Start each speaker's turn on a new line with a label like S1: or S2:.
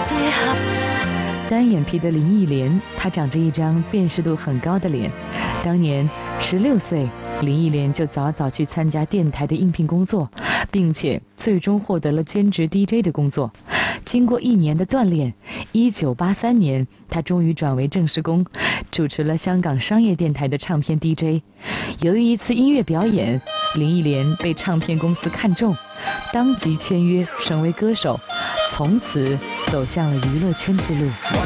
S1: 单眼皮的林忆莲，她长着一张辨识度很高的脸。当年16岁，林忆莲就早早去参加电台的应聘工作，并且最终获得了兼职 DJ 的工作。经过1年的锻炼，1983年，她终于转为正式工，主持了香港商业电台的唱片 DJ。由于一次音乐表演，林忆莲被唱片公司看中，当即签约成为歌手，从此走向了娱乐圈之路。